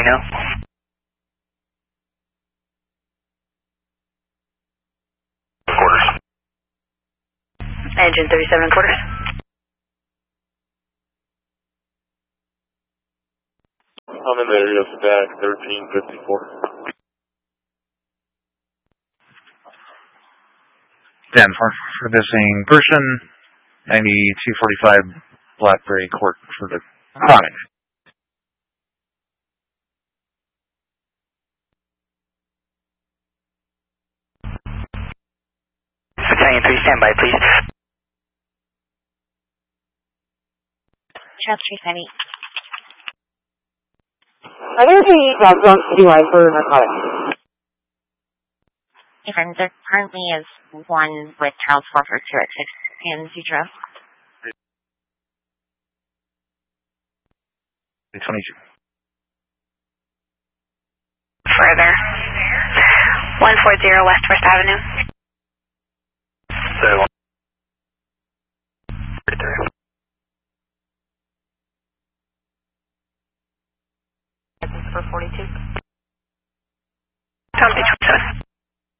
Reno. Quarters. Engine 37 and quarters. I'm in the area of stack 1354. Danforth for visiting person, 9245 Blackberry Court for the chronic. Battalion 3, standby, please. Charles 378. Are there any jobs on CDY for narcotics? Different. There currently is one with Charles 442 at 6 in Zudra. 22. Further. 140 West First Avenue. So, 442.